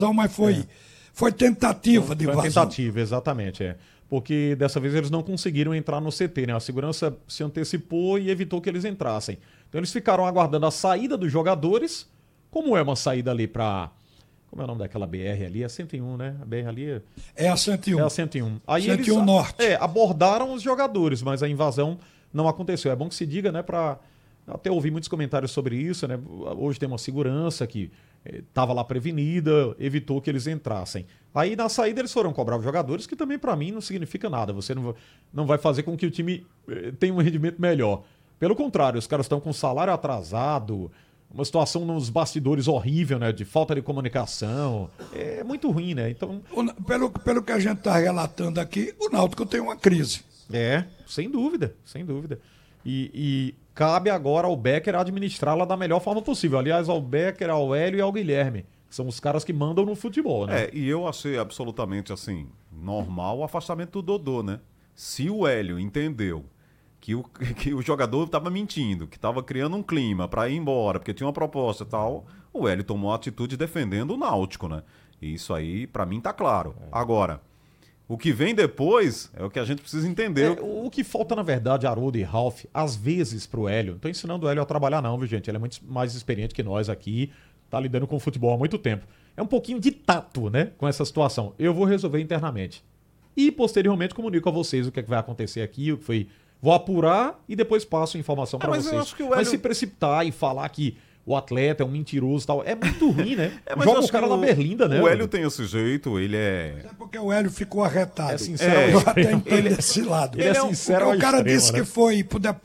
mas foi tentativa de invasão. Foi tentativa, exatamente, Porque dessa vez eles não conseguiram entrar no CT, né? A segurança se antecipou e evitou que eles entrassem. Então eles ficaram aguardando a saída dos jogadores. Como é uma saída ali para... Como é o nome daquela BR ali? É a 101, né? A BR ali é a 101. É a 101. Aí 101 eles, Norte. Abordaram os jogadores, mas a invasão não aconteceu. É bom que se diga, né? Até ouvi muitos comentários sobre isso, né? Hoje tem uma segurança que estava lá prevenida, evitou que eles entrassem. Aí na saída eles foram cobrar os jogadores, que também para mim não significa nada. Você não vai fazer com que o time tenha um rendimento melhor. Pelo contrário, os caras estão com salário atrasado, uma situação nos bastidores horrível, né? De falta de comunicação. É muito ruim, né? Então... Pelo que a gente está relatando aqui, o Náutico tem uma crise. Sem dúvida, sem dúvida. E cabe agora ao Becker administrá-la da melhor forma possível. Aliás, ao Becker, ao Hélio e ao Guilherme, que são os caras que mandam no futebol, né? E eu achei absolutamente, assim, normal o afastamento do Dodô, né? Se o Hélio entendeu que o jogador estava mentindo, que estava criando um clima para ir embora, porque tinha uma proposta e tal, o Hélio tomou a atitude defendendo o Náutico, né? E isso aí, para mim, tá claro. Agora, o que vem depois é o que a gente precisa entender. O que falta, na verdade, Haroldo e Ralf, às vezes, pro Hélio, não tô ensinando o Hélio a trabalhar não, viu, gente? Ele é muito mais experiente que nós aqui, tá lidando com o futebol há muito tempo. É um pouquinho de tato, né, com essa situação. Eu vou resolver internamente. E, posteriormente, comunico a vocês o que, é que vai acontecer aqui, o que foi... Vou apurar e depois passo a informação para vocês. Eu acho que o Hélio... Mas se precipitar e falar que o atleta é um mentiroso e tal, é muito ruim, né? Mas joga o cara na berlinda, né? O Hélio tem esse jeito, ele é... É porque o Hélio ficou arretado. É sincero. Eu até entendo esse lado. Ele é sincero ao o cara extremo, disse, né, que foi,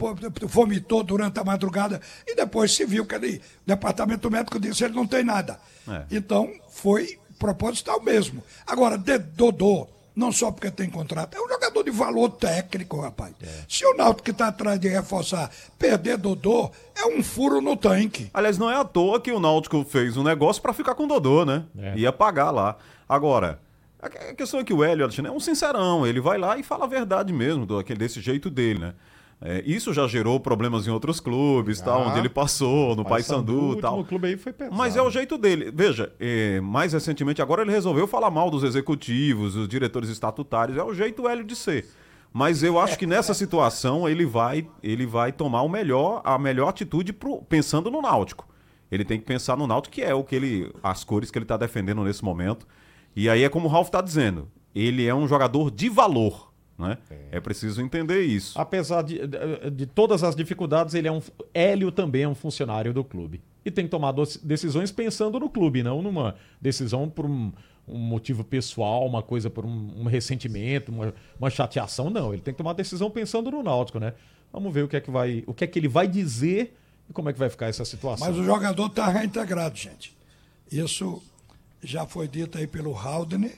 vomitou durante a madrugada e depois se viu que o departamento médico disse que ele não tem nada. Então, foi proposital mesmo. Agora, Dodô, não só porque tem contrato, é um jogador de valor técnico, rapaz. Se o Náutico que está atrás de reforçar perder Dodô, é um furo no tanque. Aliás, não é à toa que o Náutico fez um negócio para ficar com o Dodô, né? Ia pagar lá. Agora, a questão é que o Hélio, Alexandre, é um sincerão. Ele vai lá e fala a verdade mesmo, desse jeito dele, né? Isso já gerou problemas em outros clubes, tal, onde ele passou, no Paysandu e tal. O clube aí foi pesado. Mas é o jeito dele. Veja, mais recentemente agora ele resolveu falar mal dos executivos, dos diretores estatutários. É o jeito Hélio de ser. Mas eu acho que nessa situação ele vai tomar a melhor atitude pensando no Náutico. Ele tem que pensar no Náutico, que é as cores que ele está defendendo nesse momento. E aí é como o Ralf está dizendo, ele é um jogador de valor. Né? É preciso entender isso. Apesar de todas as dificuldades, Hélio também é um funcionário do clube. E tem que tomar decisões pensando no clube, não numa decisão por um motivo pessoal, uma coisa por um ressentimento, uma chateação, não. Ele tem que tomar decisão pensando no Náutico, né? Vamos ver o que é que ele vai dizer e como é que vai ficar essa situação. Mas o jogador está reintegrado, gente. Isso já foi dito aí pelo Haldner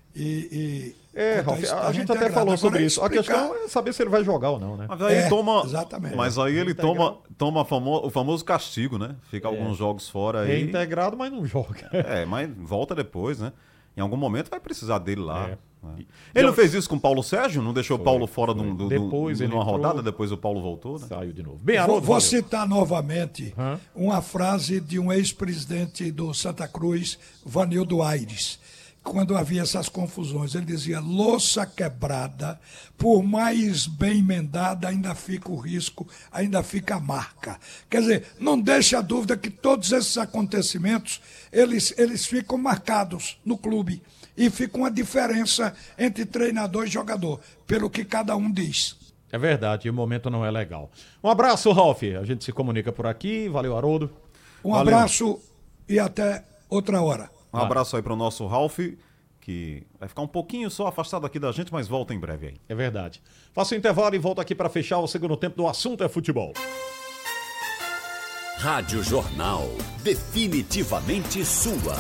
Ralf, a gente até falou sobre isso. A questão é saber se ele vai jogar ou não, né? Mas aí ele toma o famoso castigo, né? Fica alguns jogos fora aí. Reintegrado, mas não joga. Mas volta depois, né? Em algum momento vai precisar dele lá. Ele não fez isso com o Paulo Sérgio? Não deixou o Paulo fora de uma rodada, depois o Paulo voltou, né? Saiu de novo. Vou citar novamente uma frase de um ex-presidente do Santa Cruz, Vanildo Aires. Quando havia essas confusões, ele dizia: louça quebrada, por mais bem emendada, ainda fica o risco, ainda fica a marca. Quer dizer, não deixe a dúvida que todos esses acontecimentos, eles ficam marcados no clube e fica uma diferença entre treinador e jogador, pelo que cada um diz. É verdade, e o momento não é legal. Um abraço, Ralf. A gente se comunica por aqui. Valeu, Haroldo. Valeu. Abraço e até outra hora. Um abraço aí para o nosso Ralf, que vai ficar um pouquinho só afastado aqui da gente, mas volta em breve aí. É verdade. Faço o intervalo e volto aqui para fechar o segundo tempo do Assunto é Futebol. Rádio Jornal, definitivamente sua.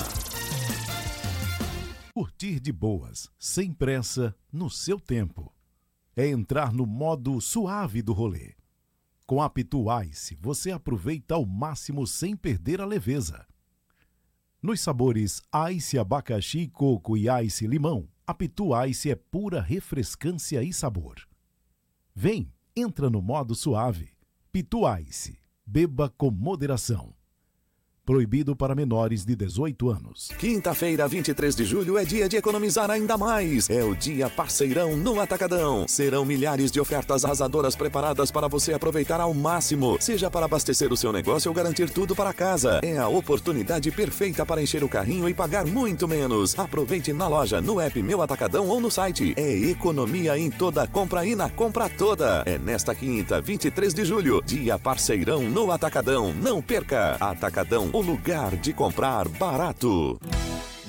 Curtir de boas, sem pressa, no seu tempo. É entrar no modo suave do rolê. Com a Pitu Ice, você aproveita ao máximo sem perder a leveza. Nos sabores Ice Abacaxi, Coco e Ice Limão, a Pitu Ice é pura refrescância e sabor. Vem, entra no modo suave. Pitu Ice, beba com moderação. Proibido para menores de 18 anos. Quinta-feira, 23 de julho, é dia de economizar ainda mais. É o dia parceirão no Atacadão. Serão milhares de ofertas arrasadoras preparadas para você aproveitar ao máximo. Seja para abastecer o seu negócio ou garantir tudo para casa. É a oportunidade perfeita para encher o carrinho e pagar muito menos. Aproveite na loja, no app Meu Atacadão ou no site. É economia em toda compra e na compra toda. É nesta quinta, 23 de julho, dia parceirão no Atacadão. Não perca! Atacadão, o lugar de comprar barato.